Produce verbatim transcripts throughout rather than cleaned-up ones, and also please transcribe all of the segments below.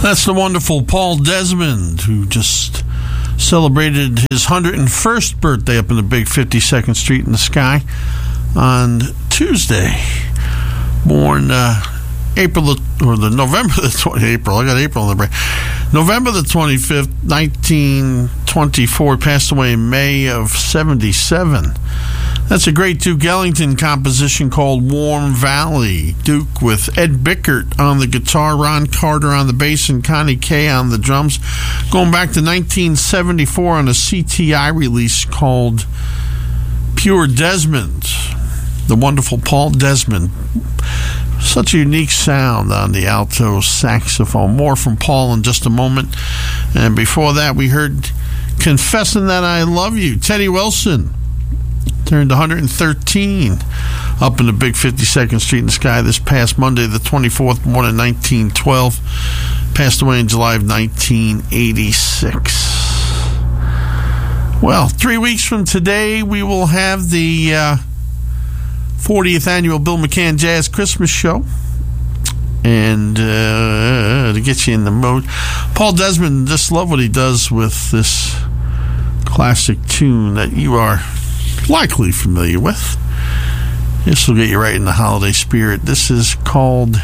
That's the wonderful Paul Desmond, who just celebrated his one hundred first birthday up in the big fifty-second Street in the Sky on Tuesday. Born uh, April the, or the November the twentieth. April. I got April in the brain. November the twenty-fifth, nineteen twenty-four. Passed away in May of seventy-seven. That's a great Duke Ellington composition called Warm Valley. Duke with Ed Bickert on the guitar, Ron Carter on the bass, and Connie Kay on the drums. Going back to nineteen seventy-four on a C T I release called Pure Desmond. The wonderful Paul Desmond. Such a unique sound on the alto saxophone. More from Paul in just a moment. And before that, we heard Confessing That I Love You. Teddy Wilson turned one hundred thirteen up in the big fifty-second Street in the Sky this past Monday, the twenty-fourth, born in nineteen twelve. Passed away in July of nineteen eighty-six. Well, three weeks from today, we will have the uh, fortieth annual Bill McCann Jazz Christmas Show. And uh, to get you in the mode, Paul Desmond, just love what he does with this classic tune that you are likely familiar with. This will get you right in the holiday spirit. This is called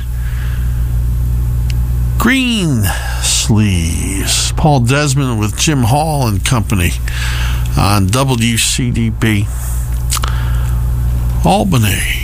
Green Sleeves. Paul Desmond with Jim Hall and company on W C D B Albany.